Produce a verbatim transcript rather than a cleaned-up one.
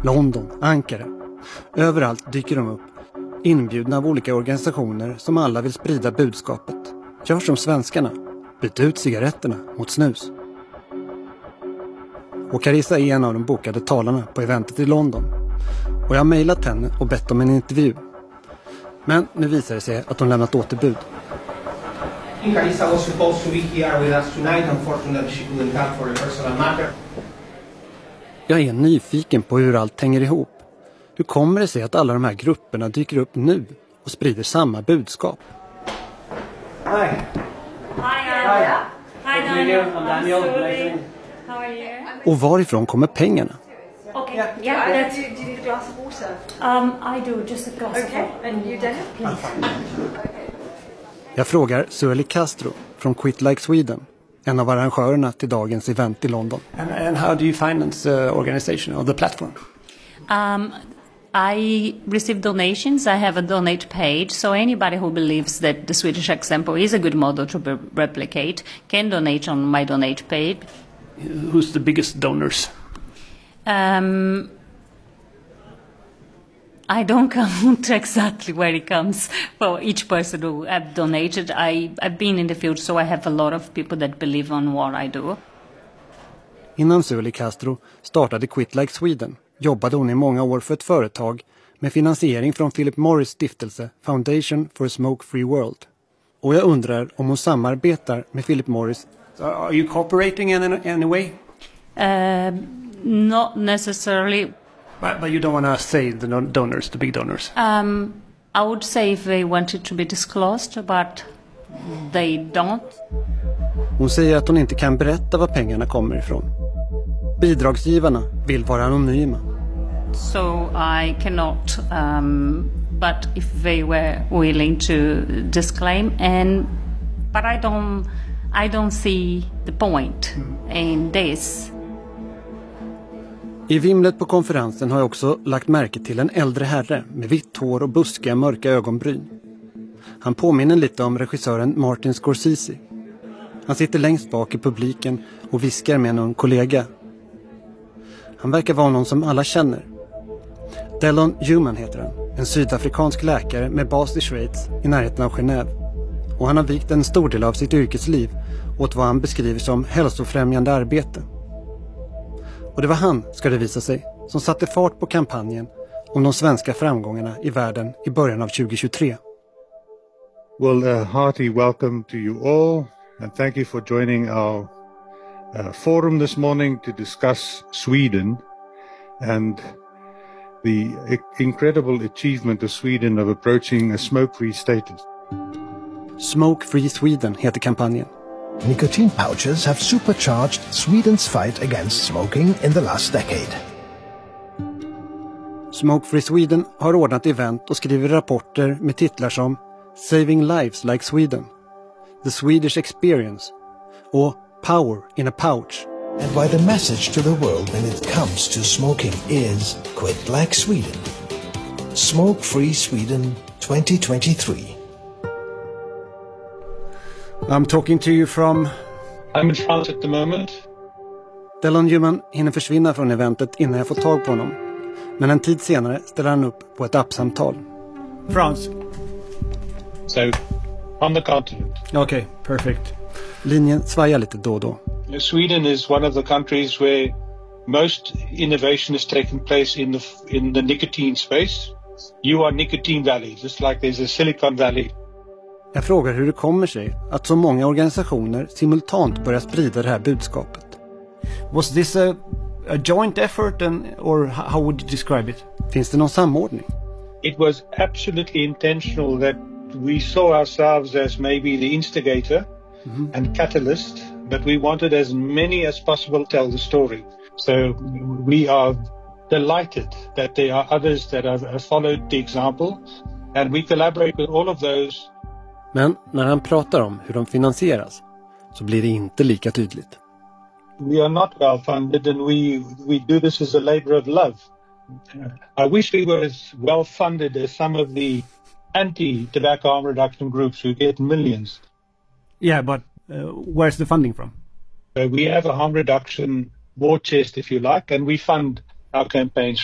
London, Ankara. Överallt dyker de upp, inbjudna av olika organisationer som alla vill sprida budskapet. Gör som svenskarna, byt ut cigaretterna mot snus. Och Carissa är en av de bokade talarna på eventet i London. Och jag har mejlat henne och bett om en intervju. Men nu visar det sig att hon lämnat återbud. Carissa was supposed to be here with us tonight. Unfortunately, she couldn't come for a personal matter. Jag är nyfiken på hur allt hänger ihop. Hur kommer det sig att alla de här grupperna dyker upp nu och sprider samma budskap? Hi. Hi, Hi. Hi, Daniel. I'm Suli. How are you? Och varifrån kommer pengarna? Okay. Yeah. Yeah. Yeah, That's, do, do you need a glass of water? um, I do just a glass of Okay, water. and you, Daniel? Please. Jag frågar Sueli Castro från Quit Like Sweden, en av arrangörerna till dagens event i London. And, and how do you finance the organization or the platform? Um, I receive donations. I have a donate page, so anybody who believes that the Swedish example is a good model to be replicate can donate on my donate page. Who's the biggest donors? Um, I don't count exactly where it comes for each person who have donated. I, I've been in the field, so I have a lot of people that believe on what I do. Innan Sueli Castro startade Quit Like Sweden jobbade hon i många år för ett företag med finansiering från Philip Morris stiftelse Foundation for a Smoke-Free World. Och jag undrar om hon samarbetar med Philip Morris. So are you cooperating in any way? Uh, not necessarily. But, but you don't want to say the donors, the big donors? Um, I would say if they wanted to be disclosed, but they don't. Hon säger att hon inte kan berätta var pengarna kommer ifrån. Bidragsgivarna vill vara anonyma. So I cannot, um, but if they were willing to disclaim, and but I don't, I don't see the point in this. I vimlet på konferensen har jag också lagt märke till en äldre herre med vitt hår och buskiga mörka ögonbryn. Han påminner lite om regissören Martin Scorsese. Han sitter längst bak i publiken och viskar med någon kollega. Han verkar vara någon som alla känner. Delon Human heter han, en sydafrikansk läkare med bas i Schweiz i närheten av Genève. Och han har vikt en stor del av sitt yrkesliv åt vad han beskriver som hälsofrämjande arbete. Och det var han, ska det visa sig, som satte fart på kampanjen om de svenska framgångarna i världen i början av tjugohundratjugotre. Well, a hearty welcome to you all, and thank you for joining our uh, forum this morning to discuss Sweden and the incredible achievement of Sweden of approaching a smoke-free status. Smoke-Free Sweden heter kampanjen. Nicotine pouches have supercharged Sweden's fight against smoking in the last decade. Smoke-Free Sweden har ordnat event och skriver rapporter med titlar som Saving Lives Like Sweden, The Swedish Experience och Power in a Pouch. And why the message to the world when it comes to smoking is Quit Like Sweden. Smoke-Free Sweden twenty twenty-three. I'm talking to you from... I'm in France at the moment. Delon Human hinner försvinna från eventet innan jag får tag på honom. Men en tid senare ställer han upp på ett appsamtal. France. So, on the continent. Okay, perfect. Linjen svajar lite då och då. Sweden is one of the countries where most innovation has taken place in the in the nicotine space. You are Nicotine Valley, just like there's a Silicon Valley. Jag frågar hur det kommer sig att så många organisationer simultant börjar sprida det här budskapet. Was this a, a joint effort and, or how would you describe it? Finns det någon samordning? It was absolutely intentional that we saw ourselves as maybe the instigator mm-hmm. and catalyst, but we wanted as many as possible to tell the story. So we are delighted that there are others that have followed the example, and we collaborate with all of those. Men när han pratar om hur de finansieras så blir det inte lika tydligt. We are not well funded and we, we do this as a labor of love. I wish we were as well funded as some of the anti-tobacco harm reduction groups who get millions. Yeah, but uh, where's the funding from? So we have a harm reduction war chest, if you like, and we fund our campaigns